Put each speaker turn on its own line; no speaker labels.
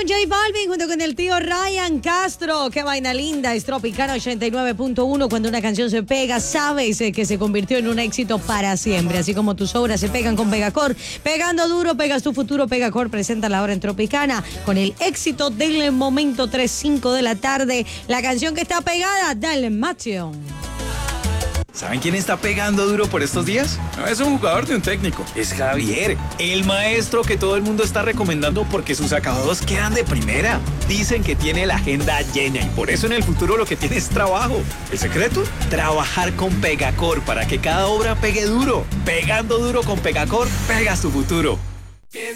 J Balvin junto con el tío Ryan Castro. Qué vaina linda, es Tropicana 89.1. Cuando una canción se pega, sabes que se convirtió en un éxito para siempre. Así como tus obras se pegan con Pegacor. Pegando duro, pegas tu futuro. Pegacor presenta la hora en Tropicana con el éxito del momento 3:05 de la tarde. La canción que está pegada, dale Mateo.
¿Saben quién está pegando duro por estos días? No es un jugador de un técnico, es Javier, el maestro que todo el mundo está recomendando porque sus acabados quedan de primera. Dicen que tiene la agenda llena y por eso en el futuro lo que tiene es trabajo. ¿El secreto? Trabajar con Pegacor para que cada obra pegue duro. Pegando duro con Pegacor, pegas tu futuro.